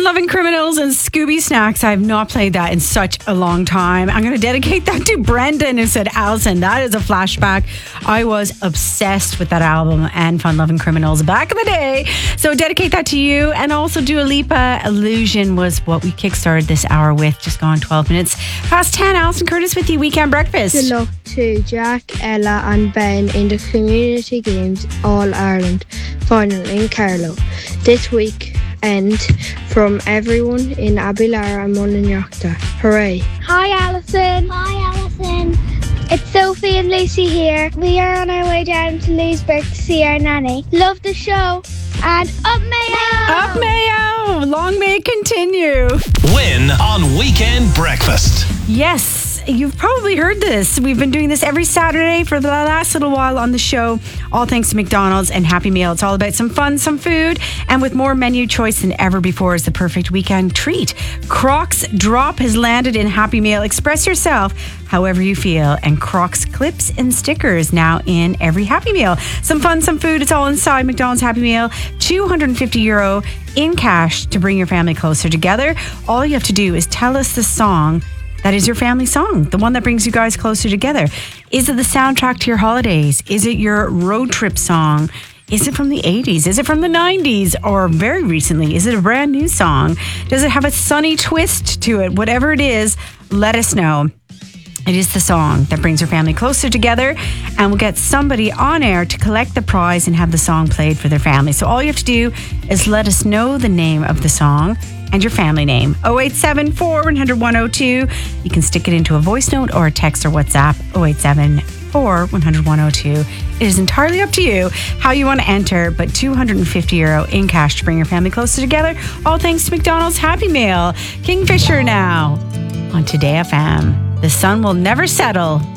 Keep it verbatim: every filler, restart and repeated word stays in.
Fun-Loving Criminals and Scooby Snacks. I have not played that in such a long time. I'm going to dedicate that to Brendan, who said, Alison, that is a flashback. I was obsessed with that album and Fun-Loving Criminals back in the day. So dedicate that to you. And also Dua Lipa, Illusion was what we kickstarted this hour with. Just gone twelve minutes past ten. Alison Curtis with you, Weekend Breakfast. Good luck to Jack, Ella and Ben in the Community Games All-Ireland final in Carlow this week. And from everyone in Abilara and Mullinachta. Hooray. Hi Alison. Hi Alison. It's Sophie and Lucy here. We are on our way down to Leesburg to see our nanny. Love the show. And up Mayo! Up Mayo! Long may it continue. Win on Weekend Breakfast. Yes, you've probably heard this. We've been doing this every Saturday for the last little while on the show. All thanks to McDonald's and Happy Meal. It's all about some fun, some food, and with more menu choice than ever before is the perfect weekend treat. Crocs Drop has landed in Happy Meal. Express yourself however you feel. And Crocs clips and stickers now in every Happy Meal. Some fun, some food. It's all inside McDonald's Happy Meal. two hundred fifty euro in cash to bring your family closer together. All you have to do is tell us the song that is your family song, the one that brings you guys closer together. Is it the soundtrack to your holidays? Is it your road trip song? Is it from the eighties? Is it from the nineties? Or very recently, is it a brand new song? Does it have a sunny twist to it? Whatever it is, let us know. It is the song that brings your family closer together, and we'll get somebody on air to collect the prize and have the song played for their family. So all you have to do is let us know the name of the song and your family name. oh eight seven four, one hundred, one oh two. You can stick it into a voice note or a text or WhatsApp. oh eight seven four, one hundred, one oh two. It is entirely up to you how you want to enter, but two hundred fifty euro in cash to bring your family closer together. All thanks to McDonald's Happy Meal. Kingfisher now on Today F M. The sun will never settle